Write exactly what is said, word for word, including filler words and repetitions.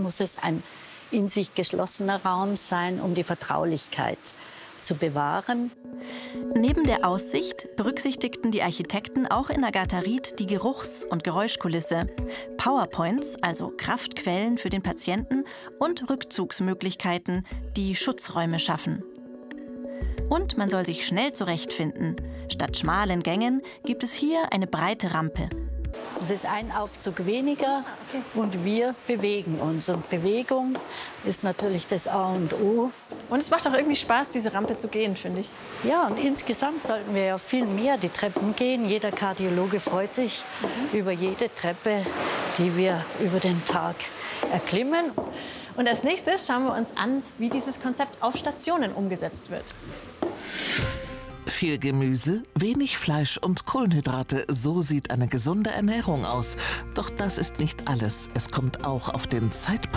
muss es ein in sich geschlossener Raum sein, um die Vertraulichkeit zu bewahren. Neben der Aussicht berücksichtigten die Architekten auch in Agatha Ried die Geruchs- und Geräuschkulisse, Powerpoints, also Kraftquellen für den Patienten, und Rückzugsmöglichkeiten, die Schutzräume schaffen. Und man soll sich schnell zurechtfinden. Statt schmalen Gängen gibt es hier eine breite Rampe. Es ist ein Aufzug weniger und wir bewegen uns. Und Bewegung ist natürlich das A und O. Und es macht auch irgendwie Spaß, diese Rampe zu gehen, finde ich. Ja, und insgesamt sollten wir ja viel mehr die Treppen gehen. Jeder Kardiologe freut sich mhm. über jede Treppe, die wir über den Tag erklimmen. Und als nächstes schauen wir uns an, wie dieses Konzept auf Stationen umgesetzt wird. Viel Gemüse, wenig Fleisch und Kohlenhydrate, so sieht eine gesunde Ernährung aus. Doch das ist nicht alles. Es kommt auch auf den Zeitpunkt